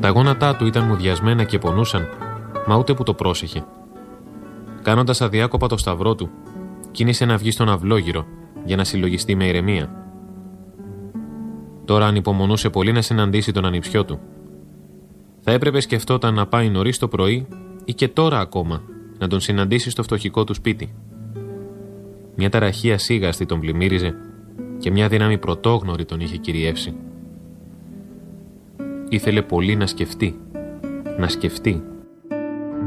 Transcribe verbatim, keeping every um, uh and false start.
Τα γόνατά του ήταν μουδιασμένα και πονούσαν, μα ούτε που το πρόσεχε. Κάνοντας αδιάκοπα το σταυρό του, κίνησε να βγει στον αυλόγυρο για να συλλογιστεί με ηρεμία. Τώρα ανυπομονούσε πολύ να συναντήσει τον ανιψιό του. Θα έπρεπε, σκεφτόταν, να πάει νωρίς το πρωί ή και τώρα ακόμα να τον συναντήσει στο φτωχικό του σπίτι. Μια ταραχή ασίγαστη τον πλημμύριζε και μια δύναμη πρωτόγνωρη τον είχε κυριεύσει. Ήθελε πολύ να σκεφτεί, να σκεφτεί